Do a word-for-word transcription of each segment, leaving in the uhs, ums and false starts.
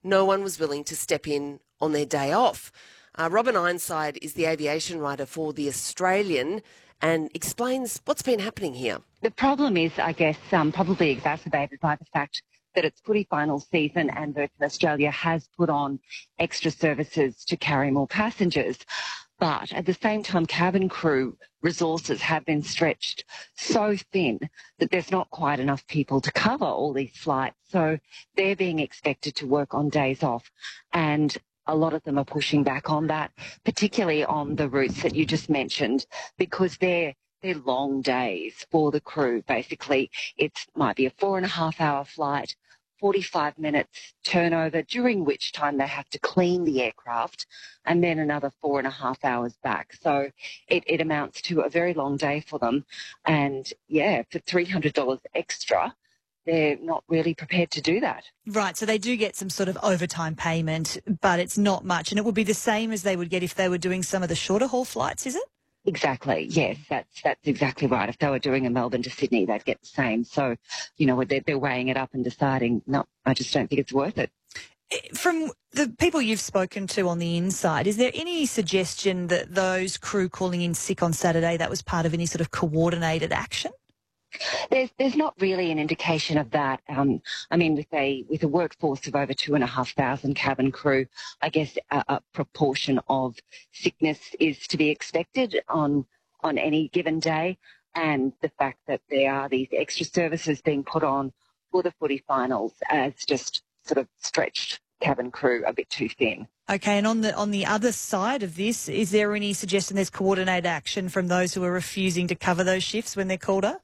no one was willing to step in on their day off. Uh, Robin Ironside is the aviation writer for The Australian and explains what's been happening here. The problem is, I guess, um, probably exacerbated by the fact that it's footy final season and Virgin Australia has put on extra services to carry more passengers. But at the same time, cabin crew resources have been stretched so thin that there's not quite enough people to cover all these flights. So they're being expected to work on days off. And a lot of them are pushing back on that, particularly on the routes that you just mentioned, because they're they're long days for the crew. Basically, it might be a four and a half hour flight, forty-five minutes turnover, during which time they have to clean the aircraft, and then another four and a half hours back. So it, it amounts to a very long day for them. And yeah, for three hundred dollars extra, they're not really prepared to do that. Right, so they do get some sort of overtime payment, but it's not much. And it would be the same as they would get if they were doing some of the shorter haul flights, is it? Exactly, yes, that's that's exactly right. If they were doing a Melbourne to Sydney, they'd get the same. So, you know, they're, they're weighing it up and deciding, no, I just don't think it's worth it. From the people you've spoken to on the inside, is there any suggestion that those crew calling in sick on Saturday, that was part of any sort of coordinated action? There's there's not really an indication of that. Um, I mean, with a with a workforce of over two and a half thousand cabin crew, I guess a, a proportion of sickness is to be expected on on any given day, and the fact that there are these extra services being put on for the footy finals has just sort of stretched cabin crew a bit too thin. Okay, and on the on the other side of this, is there any suggestion there's coordinated action from those who are refusing to cover those shifts when they're called up?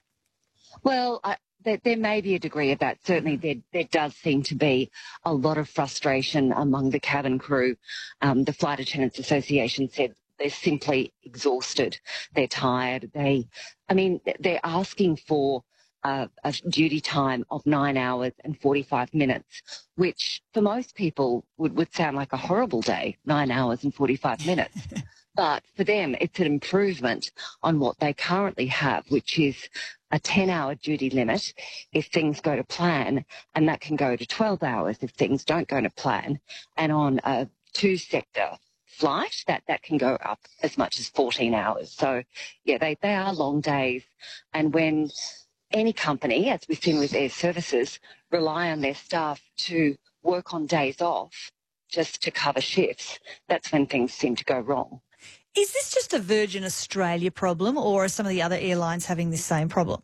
Well, I, there, there may be a degree of that. Certainly there, there does seem to be a lot of frustration among the cabin crew. Um, the Flight Attendants Association said they're simply exhausted. They're tired. They, I mean, they're asking for uh, a duty time of nine hours and forty-five minutes, which for most people would, would sound like a horrible day, nine hours and forty-five minutes. But for them, it's an improvement on what they currently have, which is a ten-hour duty limit if things go to plan, and that can go to twelve hours if things don't go to plan. And on a two-sector flight, that, that can go up as much as fourteen hours. So, yeah, they, they are long days. And when any company, as we've seen with Air Services, rely on their staff to work on days off just to cover shifts, that's when things seem to go wrong. Is this just a Virgin Australia problem, or are some of the other airlines having the same problem?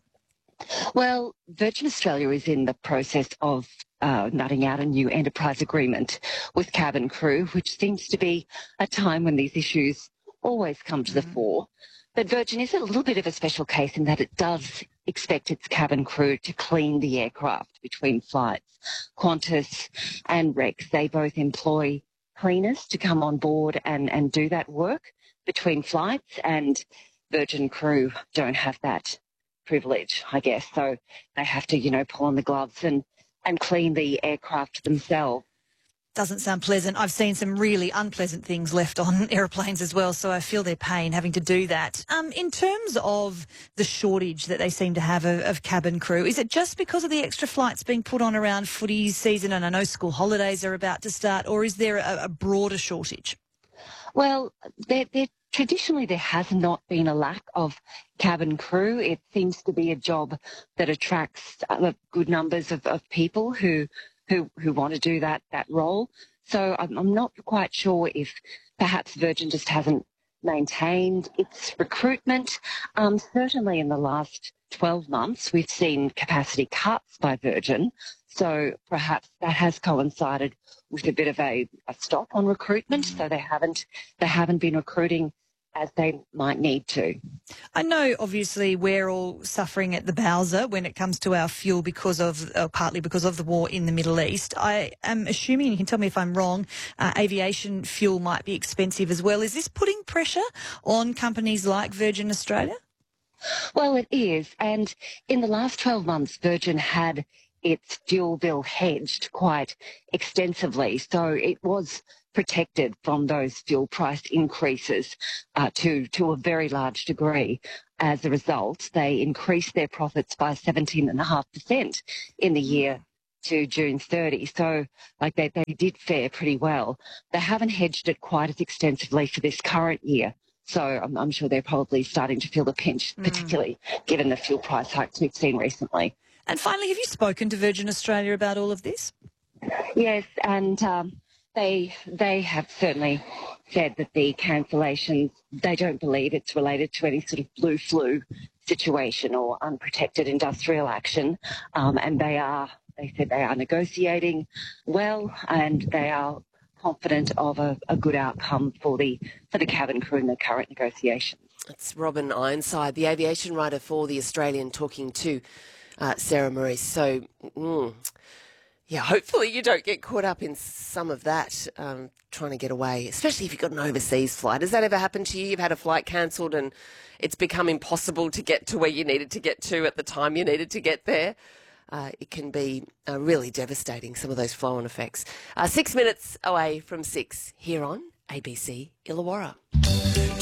Well, Virgin Australia is in the process of uh, nutting out a new enterprise agreement with cabin crew, which seems to be a time when these issues always come to the mm-hmm. fore. But Virgin is a little bit of a special case in that it does expect its cabin crew to clean the aircraft between flights. Qantas and Rex, they both employ cleaners to come on board and, and do that work between flights, and Virgin crew don't have that privilege, I guess. So they have to, you know, pull on the gloves and, and clean the aircraft themselves. Doesn't sound pleasant. I've seen some really unpleasant things left on airplanes as well, so I feel their pain having to do that. Um, in terms of the shortage that they seem to have of, of cabin crew, is it just because of the extra flights being put on around footy season, and I know school holidays are about to start, or is there a, a broader shortage? Well, there, there, traditionally there has not been a lack of cabin crew. It seems to be a job that attracts uh, good numbers of, of people who who who want to do that that role. So I'm, I'm not quite sure if perhaps Virgin just hasn't maintained its recruitment. Um, certainly in the last twelve months, we've seen capacity cuts by Virgin. So perhaps that has coincided with a bit of a, a stop on recruitment. Mm. So they haven't they haven't been recruiting as they might need to. I know, obviously, we're all suffering at the bowser when it comes to our fuel because of, uh, partly because of the war in the Middle East. I am assuming, and you can tell me if I'm wrong, uh, aviation fuel might be expensive as well. Is this putting pressure on companies like Virgin Australia? Well, it is. And in the last twelve months, Virgin had its fuel bill hedged quite extensively. So it was protected from those fuel price increases uh, to, to a very large degree. As a result, they increased their profits by seventeen point five percent in the year to June thirtieth. So, like, they, they did fare pretty well. They haven't hedged it quite as extensively for this current year. So I'm, I'm sure they're probably starting to feel the pinch, Mm. particularly given the fuel price hikes we've seen recently. And finally, have you spoken to Virgin Australia about all of this? Yes, and um, they they have certainly said that the cancellations, they don't believe it's related to any sort of blue flu situation or unprotected industrial action. Um, and they are, they said they are negotiating well, and they are confident of a, a good outcome for the for the cabin crew in the current negotiations. It's Robin Ironside, the aviation writer for The Australian, talking to uh, Sarah Maurice. So, mm, yeah, hopefully you don't get caught up in some of that, um, trying to get away, especially if you've got an overseas flight. Has that ever happened to you? You've had a flight cancelled and it's become impossible to get to where you needed to get to at the time you needed to get there? Uh, it can be uh, really devastating, some of those flow-on effects. Uh, six minutes away from six here on A B C Illawarra.